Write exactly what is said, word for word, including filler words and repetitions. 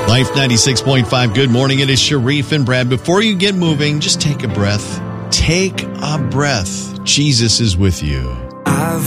Life ninety-six point five, good morning. It is Sharif and Brad. Before you get moving, just take a breath. Take a breath. Jesus is with you. I've